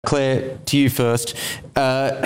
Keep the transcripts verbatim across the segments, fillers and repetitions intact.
Claire, to you first. Uh,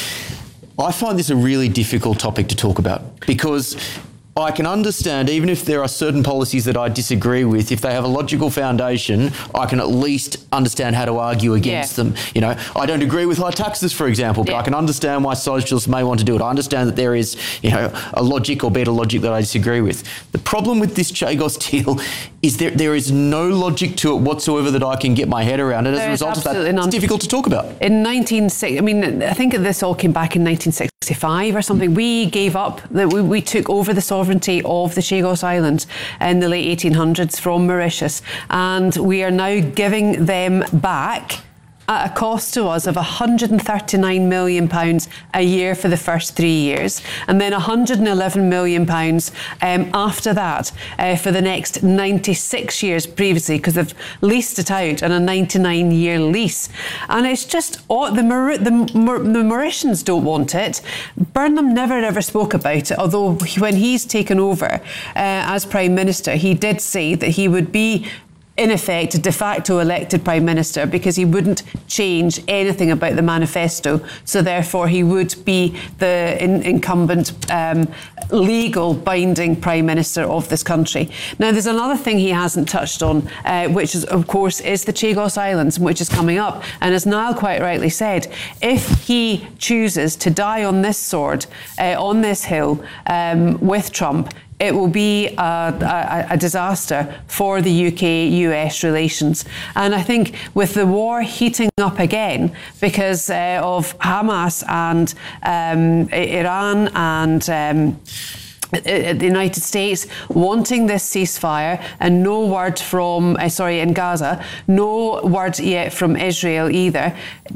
I find this a really difficult topic to talk about because I can understand, even if there are certain policies that I disagree with, if they have a logical foundation, I can at least understand how to argue against yeah. them. You know, I don't agree with high taxes, for example, but yeah. I can understand why socialists may want to do it. I understand that there is, you know, a logic or better logic that I disagree with. The problem with this Chagos deal is there there is no logic to it whatsoever that I can get my head around, and as there a result of that, none. it's difficult to talk about. In nineteen sixty, I mean, I think this all came back in nineteen sixty-five or something. We gave up, that we, we took over the sovereignty of the Chagos Islands in the late eighteen hundreds from Mauritius, and we are now giving them back at a cost to us of one hundred thirty-nine million pounds a year for the first three years, and then one hundred eleven million pounds um, after that uh, for the next ninety-six years previously, because they've leased it out on a ninety-nine year lease. And it's just, oh, the, Maur- the, Maur- the Mauritians don't want it. Burnham never ever spoke about it, although when he's taken over uh, as Prime Minister, he did say that he would be in effect, a de facto elected Prime Minister, because he wouldn't change anything about the manifesto. So therefore, he would be the in- incumbent um, legal binding Prime Minister of this country. Now, there's another thing he hasn't touched on, uh, which is, of course, is the Chagos Islands, which is coming up. And as Niall quite rightly said, if he chooses to die on this sword, uh, on this hill, um, with Trump, it will be a, a, a disaster for the U K U S relations. And I think with the war heating up again because uh, of Hamas and um, Iran and um, the United States wanting this ceasefire, and no word from, uh, sorry, in Gaza, no word yet from Israel either.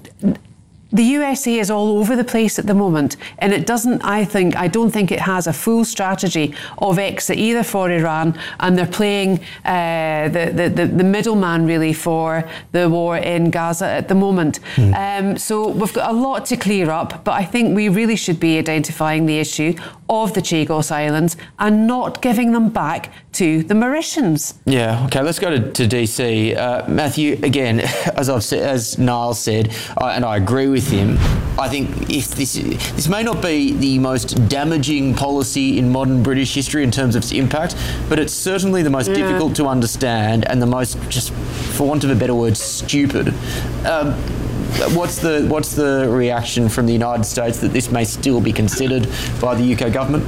The U S A is all over the place at the moment, and it doesn't, I think, I don't think it has a full strategy of exit either for Iran, and they're playing uh, the, the, the, the middleman really for the war in Gaza at the moment. Mm. Um, so we've got a lot to clear up, but I think we really should be identifying the issue of the Chagos Islands and not giving them back to the Mauritians. Yeah, okay, let's go to, to D C. Uh, Matthew, again, as I've said, as Niall said, uh, and I agree with him, I think if this this may not be the most damaging policy in modern British history in terms of its impact, but it's certainly the most yeah. difficult to understand and the most, just for want of a better word, stupid. Um, What's the what's the reaction from the United States that this may still be considered by the U K government?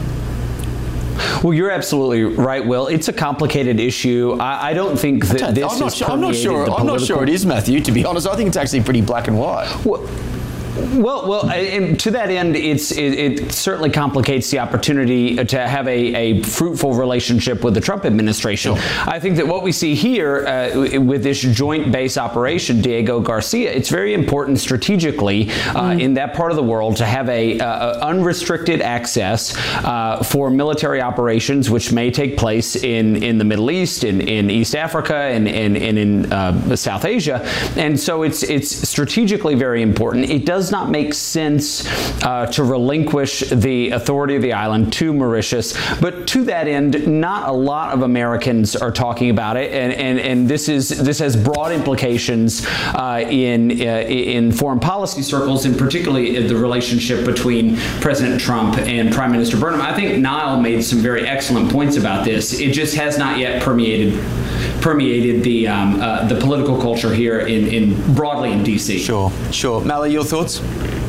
Well, you're absolutely right, Will. It's a complicated issue. I, I don't think that this I'm not is sure, I'm not sure. I'm political... not sure it is, Matthew. To be honest, I think it's actually pretty black and white. Well, Well, well, and to that end, it's it, it certainly complicates the opportunity to have a, a fruitful relationship with the Trump administration. Sure. I think that what we see here uh, with this joint base operation, Diego Garcia, it's very important strategically uh, mm. in that part of the world to have a, uh, unrestricted access uh, for military operations, which may take place in, in the Middle East, in, in East Africa, and, and, and in uh, South Asia. And so it's it's strategically very important. It does not make sense uh, to relinquish the authority of the island to Mauritius, but to that end, not a lot of Americans are talking about it, and and, and this is this has broad implications uh, in uh, in foreign policy circles, and particularly the relationship between President Trump and Prime Minister Burnham. I think Niall made some very excellent points about this. It just has not yet permeated permeated the um, uh, the political culture here in, in broadly in D C. Sure, sure. Mally, your thoughts?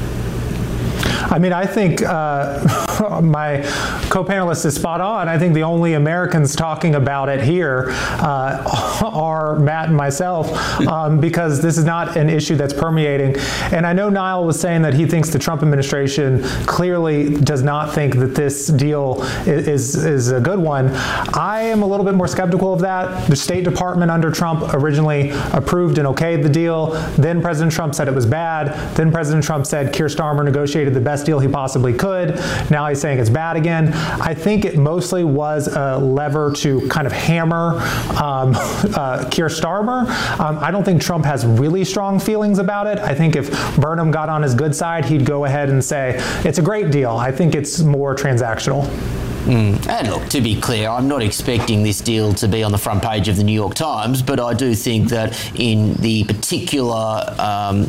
I mean, I think uh, my co-panelist is spot on. I think the only Americans talking about it here uh, are Matt and myself, um, because this is not an issue that's permeating. And I know Niall was saying that he thinks the Trump administration clearly does not think that this deal is, is a good one. I am a little bit more skeptical of that. The State Department under Trump originally approved and okayed the deal. Then President Trump said it was bad. Then President Trump said Keir Starmer negotiated the best deal he possibly could. Now he's saying it's bad again. I think it mostly was a lever to kind of hammer um, uh, Keir Starmer. Um, I don't think Trump has really strong feelings about it. I think if Burnham got on his good side, he'd go ahead and say, it's a great deal. I think it's more transactional. Mm. And look, to be clear, I'm not expecting this deal to be on the front page of the New York Times, but I do think that in the particular um,